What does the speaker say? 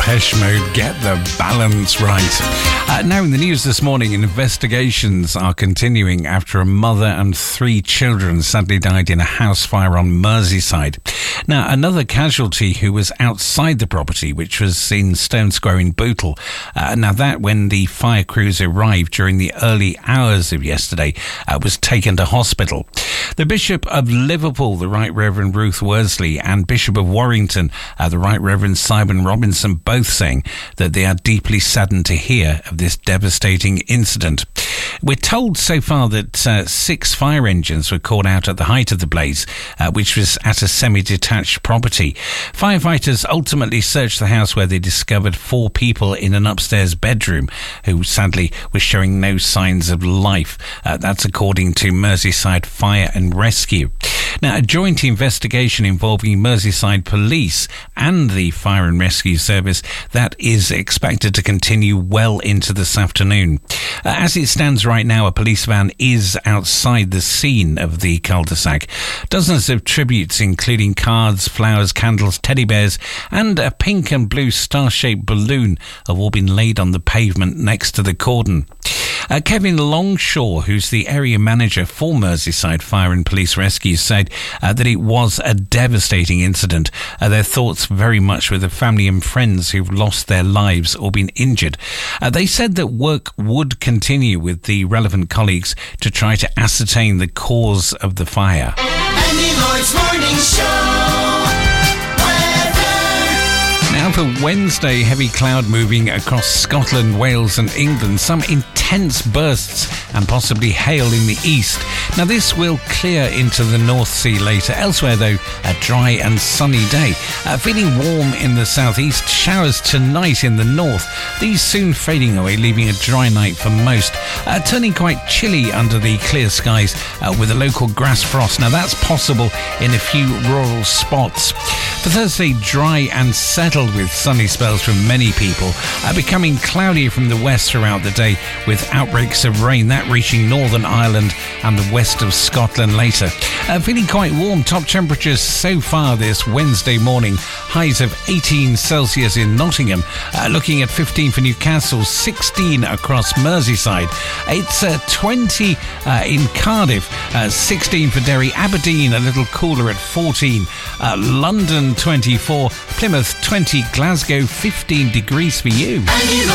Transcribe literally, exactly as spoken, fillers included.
Depeche Mode, Get the Balance Right. Uh, now in the news this morning, investigations are continuing after a mother and three children sadly died in a house fire on Merseyside. Now, another casualty who was outside the property, which was in Stone Square in Bootle. Uh, now that, when the fire crews arrived during the early hours of yesterday, uh, was taken to hospital. The Bishop of Liverpool, the Right Reverend Ruth Worsley, and Bishop of Warrington, uh, the Right Reverend Simon Robinson, both saying that they are deeply saddened to hear of this devastating incident. We're told so far that uh, six fire engines were called out at the height of the blaze, uh, which was at a semi-detached property. Firefighters ultimately searched the house, where they discovered four people in an upstairs bedroom who sadly were showing no signs of life. Uh, that's according to Merseyside Fire and Rescue. Now, a joint investigation involving Merseyside Police and the Fire and Rescue Service, that is expected to continue well into this afternoon. Uh, as it stands right now, a police van is outside the scene of the cul-de-sac. Dozens of tributes, including cards, flowers, candles, teddy bears, and a pink and blue star-shaped balloon, have all been laid on the pavement next to the cordon. Uh, Kevin Longshaw, who's the area manager for Merseyside Fire and Police Rescue, said uh, that it was a devastating incident. Uh, their thoughts very much with the family and friends who've lost their lives or been injured. Uh, they said that work would continue with the relevant colleagues to try to ascertain the cause of the fire. Andy Lloyd's Morning Show. Now for Wednesday, heavy cloud moving across Scotland, Wales and England. Some intense bursts and possibly hail in the east. Now this will clear into the North Sea later. Elsewhere though, a dry and sunny day. Uh, feeling warm in the southeast. Showers tonight in the north. These soon fading away, leaving a dry night for most. Uh, turning quite chilly under the clear skies uh, with a local grass frost. Now that's possible in a few rural spots. For Thursday, dry and settled with sunny spells from many people, uh, becoming cloudier from the west throughout the day with outbreaks of rain, that reaching Northern Ireland and the west of Scotland later. Uh, feeling quite warm, top temperatures so far this Wednesday morning, highs of eighteen Celsius in Nottingham, uh, looking at fifteen for Newcastle, sixteen across Merseyside. It's uh, twenty uh, in Cardiff, uh, sixteen for Derry, Aberdeen a little cooler at fourteen, uh, London twenty-four, Plymouth twenty, Glasgow fifteen degrees for you.